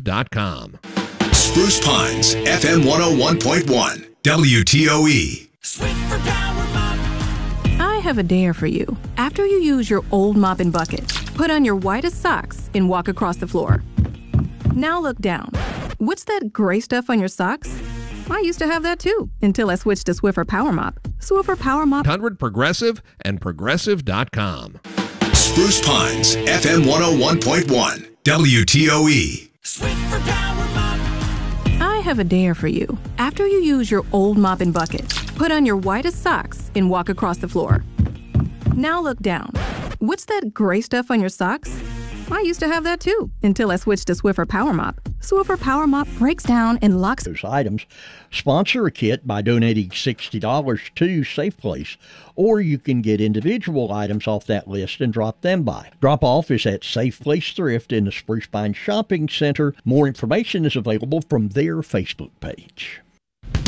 progressive.com. Spruce Pines, FM 101.1, WTOE. Swiffer Power Mop. I have a dare for you. After you use your old mop and bucket, put on your whitest socks and walk across the floor. Now look down. What's that gray stuff on your socks? I used to have that too, until I switched to Swiffer Power Mop. Swiffer Power Mop. 100 Progressive and progressive.com. Spruce Pines, FM 101.1, WTOE. Swiffer Power Mop. I have a dare for you. After you use your old mop and bucket, put on your whitest socks and walk across the floor. Now look down. What's that gray stuff on your socks? I used to have that too, until I switched to Swiffer Power Mop. Swiffer Power Mop breaks down and locks those items. Sponsor a kit by donating $60 to Safe Place, or you can get individual items off that list and drop them by. Drop off is at Safe Place Thrift in the Spruce Pine Shopping Center. More information is available from their Facebook page.